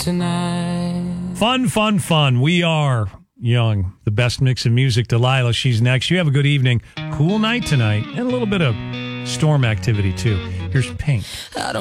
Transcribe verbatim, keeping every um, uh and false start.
tonight. Fun, fun, fun. We are young. The best mix of music. Delilah, she's next. You have a good evening. Cool night tonight. And a little bit of storm activity, too. Here's Pink. I don't